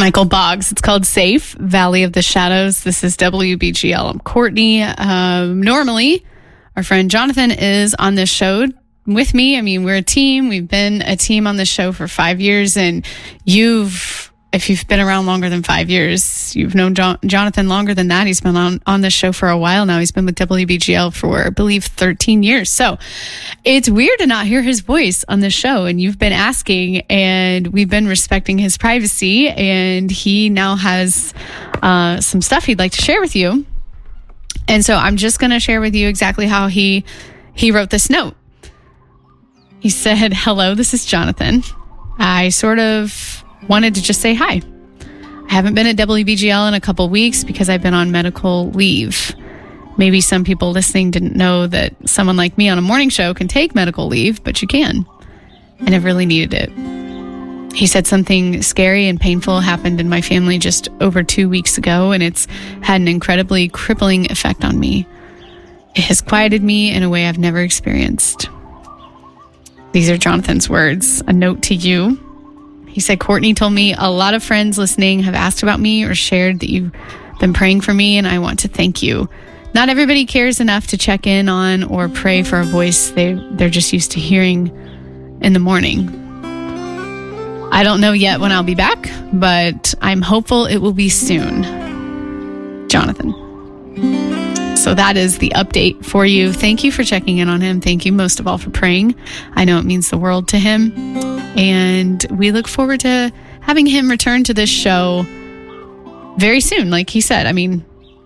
Michael Boggs. It's called Safe, Valley of the Shadows. This is WBGL. I'm Courtney. Normally, our friend Jonathan is on this show with me. I mean, we're a team. We've been a team on this show for 5 years, and if you've been around longer than 5 years, you've known Jonathan longer than that. He's been on this show for a while now. He's been with WBGL for, I believe, 13 years. So it's weird to not hear his voice on this show. And you've been asking, and we've been respecting his privacy. And he now has some stuff he'd like to share with you. And so I'm just going to share with you exactly how he wrote this note. He said, "Hello, this is Jonathan. I sort of wanted to just say hi. I haven't been at WBGL in a couple weeks because I've been on medical leave. Maybe some people listening didn't know that someone like me on a morning show can take medical leave, but you can. And I've really needed it." He said something scary and painful happened in my family just over 2 weeks ago, and it's had an incredibly crippling effect on me. It has quieted me in a way I've never experienced. These are Jonathan's words. A note to you. He said, "Courtney told me a lot of friends listening have asked about me or shared that you've been praying for me, and I want to thank you. Not everybody cares enough to check in on or pray for a voice they're just used to hearing in the morning. I don't know yet when I'll be back, but I'm hopeful it will be soon. Jonathan." So that is the update for you. Thank you for checking in on him. Thank you most of all for praying. I know it means the world to him. And we look forward to having him return to this show very soon. Like he said, I mean,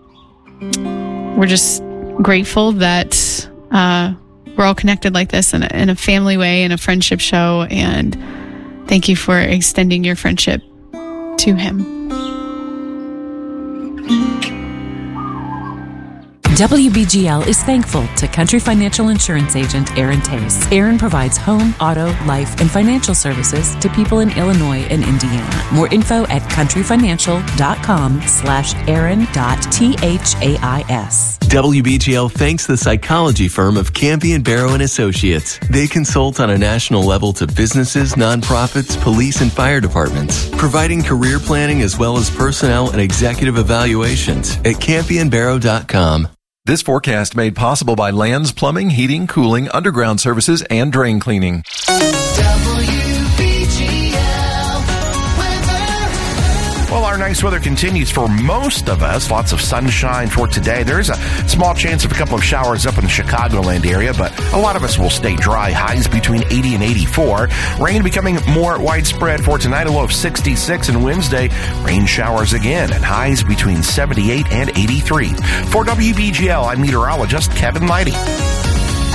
we're just grateful that we're all connected like this in a family way, in a friendship show. And thank you for extending your friendship to him. WBGL is thankful to Country Financial Insurance Agent Aaron Tace. Aaron provides home, auto, life, and financial services to people in Illinois and Indiana. More info at countryfinancial.com/aaron.thais. WBGL thanks the psychology firm of Campion Barrow and Associates. They consult on a national level to businesses, nonprofits, police, and fire departments, providing career planning as well as personnel and executive evaluations at campionbarrow.com. This forecast made possible by Lands Plumbing, Heating, Cooling, Underground Services, and Drain Cleaning. Well, our nice weather continues for most of us. Lots of sunshine for today. There's a small chance of a couple of showers up in the Chicagoland area, but a lot of us will stay dry. Highs between 80 and 84. Rain becoming more widespread for tonight, a low of 66. And Wednesday, rain showers again and highs between 78 and 83. For WBGL, I'm meteorologist Kevin Leidy.